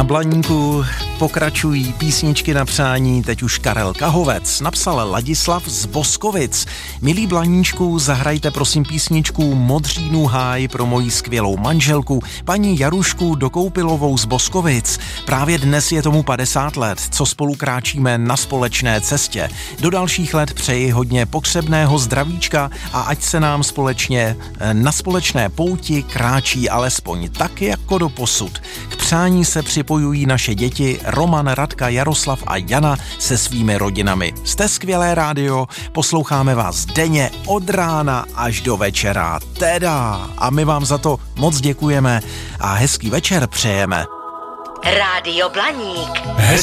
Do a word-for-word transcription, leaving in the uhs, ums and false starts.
Na Blaníku pokračují písničky na přání, teď už Karel Kahovec, napsal Ladislav z Boskovic. Milí Blaníčku, zahrajte prosím písničku Modřínu háj pro moji skvělou manželku, paní Jarušku Dokoupilovou z Boskovic. Právě dnes je tomu padesát let, co spolu kráčíme na společné cestě. Do dalších let přeji hodně pokřebného zdravíčka a ať se nám společně na společné pouti kráčí alespoň tak jako doposud. K přání se připojují naše děti Roman, Radka, Jaroslav a Jana se svými rodinami. Jste skvělé rádio, posloucháme vás denně od rána až do večera. Teda, a my vám za to moc děkujeme a hezký večer přejeme. Rádio Blaník.